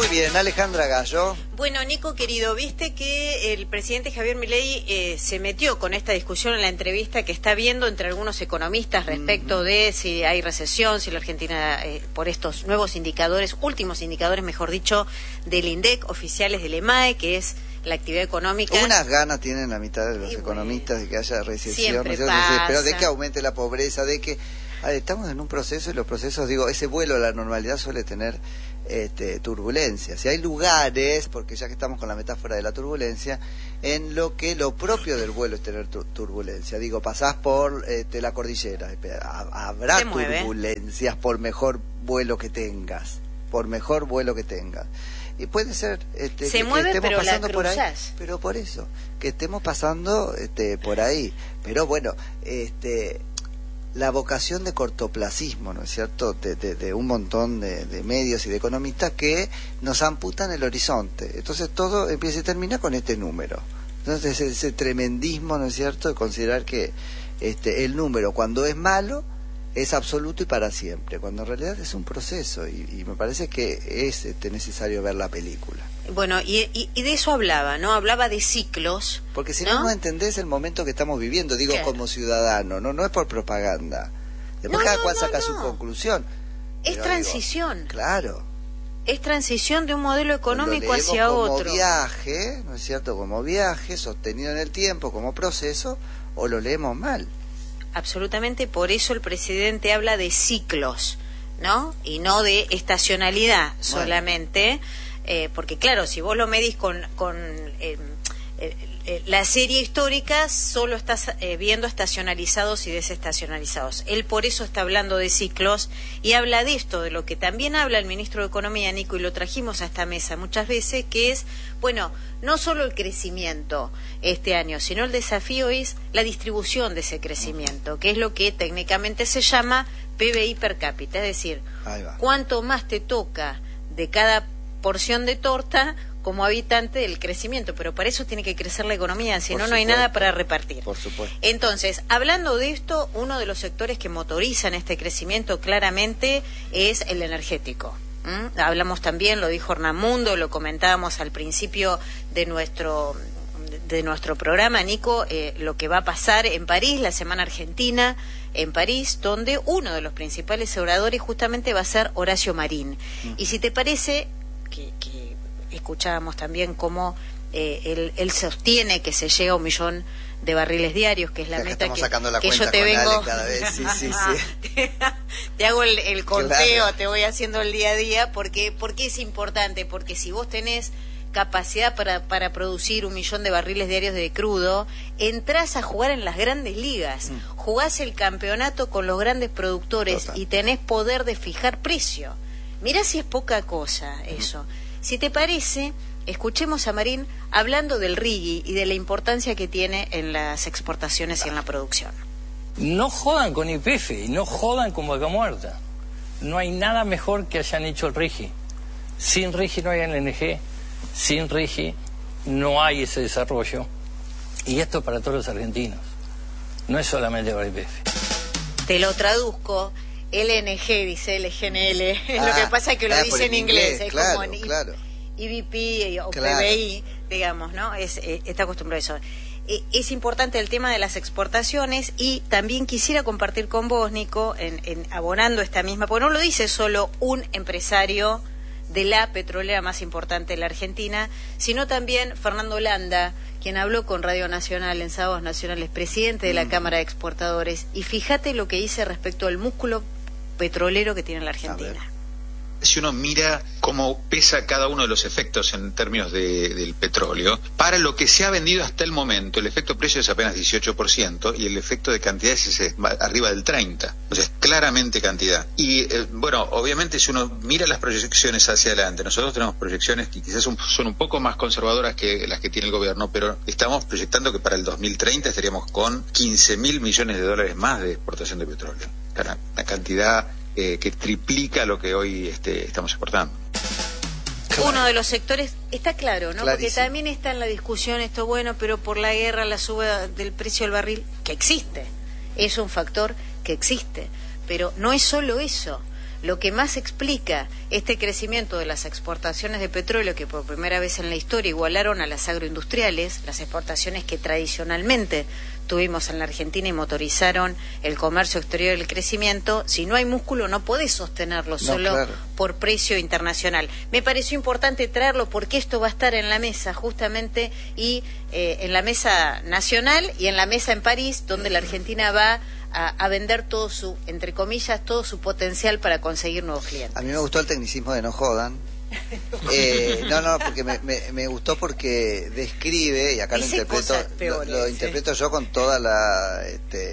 Muy bien, Alejandra Gallo. Bueno, Nico, querido, viste que el presidente Javier Milei se metió con esta discusión en la entrevista que está viendo entre algunos economistas respecto de si hay recesión, si la Argentina, por estos nuevos indicadores, últimos indicadores, mejor dicho, del INDEC, oficiales del EMAE, que es la actividad económica. Unas ganas tienen la mitad de los economistas de que haya recesión, ¿no? Pero de que aumente la pobreza, de que estamos en un proceso, y los procesos, digo, ese vuelo a la normalidad suele tener turbulencias. Si hay lugares, porque ya que estamos con la metáfora de la turbulencia, en lo que lo propio del vuelo es tener turbulencia. Digo, pasás por la cordillera, habrá turbulencias por mejor vuelo que tengas, y puede ser se mueve, estemos pero pasando la por ahí, cruzás. pero por eso que estemos pasando por ahí, pero bueno, la vocación de cortoplacismo, ¿no es cierto?, de un montón de medios y de economistas que nos amputan el horizonte. Entonces todo empieza y termina con este número. Entonces ese tremendismo, ¿no es cierto?, de considerar que el número, cuando es malo, es absoluto y para siempre, cuando en realidad es un proceso, y me parece que es necesario ver la película. Bueno, y de eso hablaba, ¿no? Hablaba de ciclos. Porque si no entendés el momento que estamos viviendo, digo, claro, como ciudadano, no es por propaganda. Después cada cual saca su conclusión. Es transición. Digo, claro. Es transición de un modelo económico hacia como otro. Como viaje, ¿no es cierto? Como viaje, sostenido en el tiempo, como proceso, o lo leemos mal. Absolutamente, por eso el presidente habla de ciclos, ¿no? Y no de estacionalidad solamente, porque claro, si vos lo medís con la serie histórica, solo estás viendo estacionalizados y desestacionalizados. Él por eso está hablando de ciclos y habla de esto, de lo que también habla el ministro de Economía, Nico, y lo trajimos a esta mesa muchas veces, que es, bueno, no solo el crecimiento este año, sino el desafío es la distribución de ese crecimiento, que es lo que técnicamente se llama PBI per cápita, es decir, cuánto más te toca de cada porción de torta como habitante del crecimiento, pero para eso tiene que crecer la economía, si no, no hay nada para repartir. Por supuesto. Entonces, hablando de esto, uno de los sectores que motorizan este crecimiento claramente es el energético. Hablamos también, lo dijo Hernán Mundo, lo comentábamos al principio de nuestro programa, Nico, lo que va a pasar en París, la Semana Argentina en París, donde uno de los principales oradores justamente va a ser Horacio Marín. Y si te parece, que escuchábamos también cómo él sostiene que se llega a 1 millón de barriles diarios, que es la meta que yo te vengo cada vez. Sí. te hago el conteo, claro. Te voy haciendo el día a día, porque es importante, porque si vos tenés capacidad para producir 1 millón de barriles diarios de crudo, entrás a jugar en las grandes ligas, jugás el campeonato con los grandes productores. Total. Y tenés poder de fijar precio. Mirá si es poca cosa eso. Si te parece, escuchemos a Marín hablando del RIGI y de la importancia que tiene en las exportaciones y en la producción. No jodan con YPF y no jodan con Vaca Muerta. No hay nada mejor que hayan hecho el RIGI. Sin RIGI no hay LNG, sin RIGI no hay ese desarrollo. Y esto es para todos los argentinos, no es solamente para YPF. Te lo traduzco. LNG, dice LGNL, lo que pasa es que lo dice en inglés, es claro, como claro. EVP o claro. PBI, digamos, ¿no? Está acostumbrado a eso. Es importante el tema de las exportaciones, y también quisiera compartir con vos, Nico, en abonando esta misma, porque no lo dice solo un empresario de la petrolera más importante de la Argentina, sino también Fernando Landa, quien habló con Radio Nacional en Sábados Nacionales, presidente de la Cámara de Exportadores, y fíjate lo que dice respecto al músculo petrolero que tiene la Argentina. Si uno mira cómo pesa cada uno de los efectos en términos del petróleo, para lo que se ha vendido hasta el momento, el efecto precio es apenas 18% y el efecto de cantidades es arriba del 30%. O sea, es claramente cantidad. Y bueno, obviamente si uno mira las proyecciones hacia adelante, nosotros tenemos proyecciones que quizás son un poco más conservadoras que las que tiene el gobierno, pero estamos proyectando que para el 2030 estaríamos con 15.000 millones de dólares más de exportación de petróleo. Una cantidad que triplica lo que hoy estamos exportando. Uno de los sectores, está claro, ¿no? Clarísimo. Porque también está en la discusión esto, bueno, pero por la guerra, la suba del precio del barril, que existe, es un factor que existe, pero no es solo eso. lo que más explica este crecimiento de las exportaciones de petróleo, que por primera vez en la historia igualaron a las agroindustriales, las exportaciones que tradicionalmente tuvimos en la Argentina y motorizaron el comercio exterior y el crecimiento, si no hay músculo no podés sostenerlo solo por precio internacional. Me pareció importante traerlo porque esto va a estar en la mesa justamente y en la mesa nacional y en la mesa en París, donde la Argentina va a vender todo su, entre comillas, todo su potencial para conseguir nuevos clientes. A mí me gustó el tecnicismo de no jodan. No, porque me gustó porque describe, y acá lo interpreto, lo interpreto yo con toda la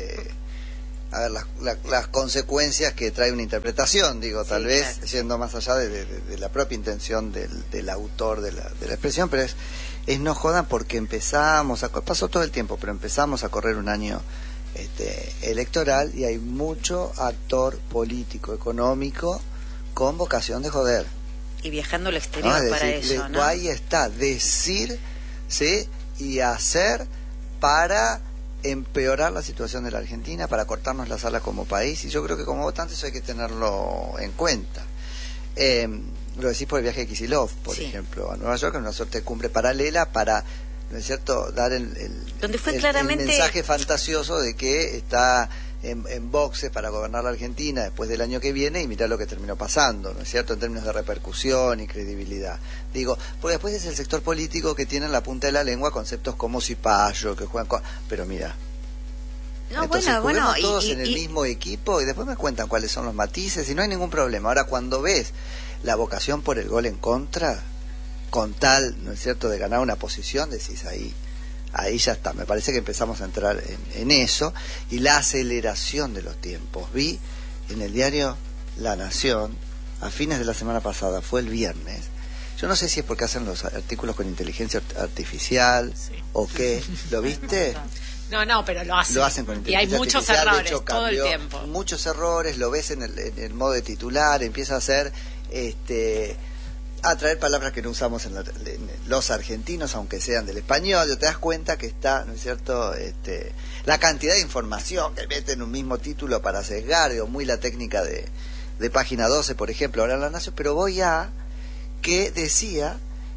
las consecuencias que trae una interpretación, digo, tal vez yendo más allá de la propia intención del autor de la expresión, pero es no jodan porque pasó todo el tiempo, pero empezamos a correr un año electoral y hay mucho actor político, económico con vocación de joder. Y viajando al exterior para eso, ¿no? Ahí está, decir, ¿sí? Y hacer para empeorar la situación de la Argentina, para cortarnos las alas como país, y yo creo que como votante eso hay que tenerlo en cuenta. Lo decís por el viaje de Kicillof, por ejemplo, a Nueva York, en una suerte de cumbre paralela para, ¿no es cierto?, dar el mensaje fantasioso de que está en boxes para gobernar la Argentina después del año que viene, y mirá lo que terminó pasando, ¿no es cierto?, en términos de repercusión y credibilidad. Digo, porque después es el sector político que tiene en la punta de la lengua conceptos como Cipayo, que juegan pero mira, entonces juguemos todos en el mismo equipo y después me cuentan cuáles son los matices y no hay ningún problema. Ahora, cuando ves la vocación por el gol en contra, con tal, ¿no es cierto?, de ganar una posición, decís ahí ya está. Me parece que empezamos a entrar en eso, y la aceleración de los tiempos. Vi en el diario La Nación a fines de la semana pasada, fue el viernes, yo no sé si es porque hacen los artículos con inteligencia artificial o qué, ¿lo viste? No, pero lo hacen con inteligencia y hay muchos artificial. errores, de hecho, todo el tiempo. Muchos errores, lo ves en el modo de titular, empieza a hacer a traer palabras que no usamos en los argentinos, aunque sean del español. Te das cuenta que está, ¿no es cierto?, la cantidad de información que mete en un mismo título para sesgar, digo, muy la técnica de Página 12, por ejemplo, ahora en La Nación, pero voy a que decía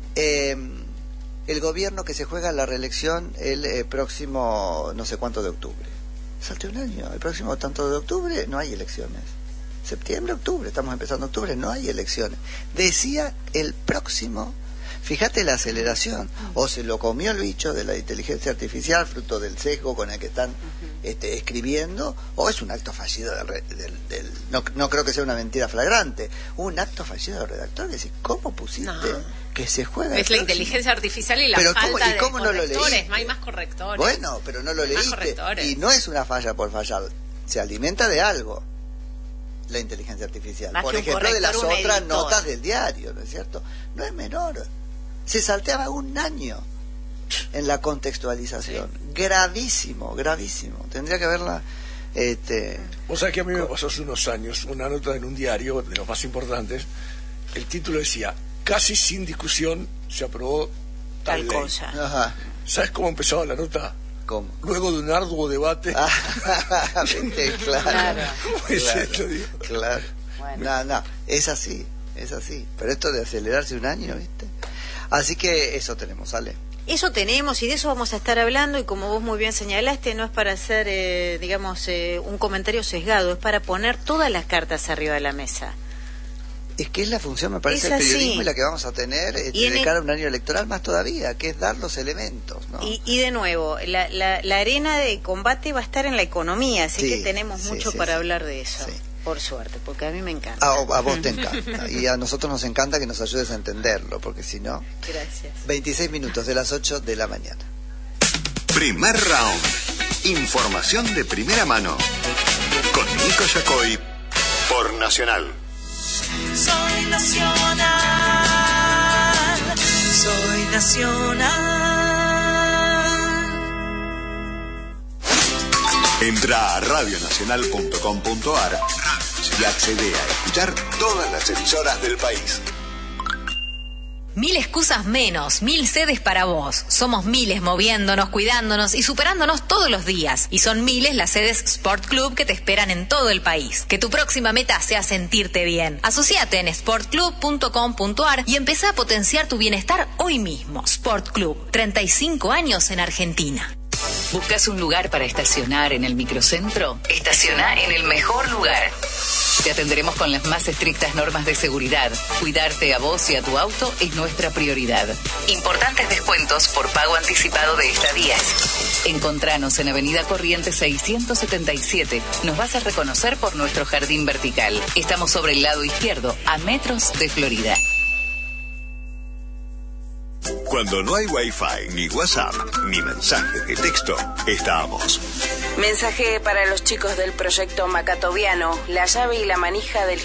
el gobierno que se juega la reelección el próximo no sé cuánto de octubre. Salte un año, el próximo tanto de octubre no hay elecciones. Septiembre, octubre, estamos empezando octubre, no hay elecciones. Decía el próximo, fíjate la aceleración, o se lo comió el bicho de la inteligencia artificial, fruto del sesgo con el que están escribiendo, o es un acto fallido no creo que sea una mentira flagrante, un acto fallido del redactor. Decís, ¿cómo pusiste que se juega? Es la inteligencia artificial y la falta de correctores, no hay más correctores. Bueno, pero no lo leíste, y no es una falla por fallar, se alimenta de algo la inteligencia artificial, por ejemplo, de las otras notas del diario, ¿no es cierto? No es menor, se salteaba un año en la contextualización. Gravísimo, tendría que haberla o sea que a mí me pasó hace unos años una nota en un diario de los más importantes, el título decía: casi sin discusión se aprobó tal ley. Cosa. Ajá. ¿Sabes cómo empezaba la nota? ¿Cómo? Luego de un arduo debate. ¿Viste? Claro. Claro. Bueno. No, es así. Pero esto de acelerarse un año, ¿viste? Así que eso tenemos, Ale. Eso tenemos y de eso vamos a estar hablando, y como vos muy bien señalaste, no es para hacer, un comentario sesgado, es para poner todas las cartas arriba de la mesa. Es que es la función, me parece, del periodismo, y la que vamos a tener de cara a un año electoral más todavía, que es dar los elementos, ¿no? Y de nuevo, la arena de combate va a estar en la economía, así que tenemos mucho para hablar de eso. Sí. Por suerte, porque a mí me encanta. A vos te encanta. Y a nosotros nos encanta que nos ayudes a entenderlo, porque si no... Gracias. 26 minutos de las 8 de la mañana. Primer round. Información de primera mano. Con Nico Yacoy. Por Nacional. Soy Nacional. Entra a radionacional.com.ar y accede a escuchar todas las emisoras del país. 1000 excusas menos, 1000 sedes para vos. Somos miles moviéndonos, cuidándonos y superándonos todos los días. Y son miles las sedes Sport Club que te esperan en todo el país. Que tu próxima meta sea sentirte bien. Asociate en sportclub.com.ar y empezá a potenciar tu bienestar hoy mismo. Sport Club, 35 años en Argentina. ¿Buscas un lugar para estacionar en el microcentro? Estaciona en el mejor lugar. Te atenderemos con las más estrictas normas de seguridad. Cuidarte a vos y a tu auto es nuestra prioridad. Importantes descuentos por pago anticipado de estadías. Encontranos en Avenida Corrientes 677. Nos vas a reconocer por nuestro jardín vertical. Estamos sobre el lado izquierdo, a metros de Florida. Cuando no hay Wi-Fi, ni WhatsApp, ni mensajes de texto, estamos. Mensaje para los chicos del proyecto Macatoviano, la llave y la manija del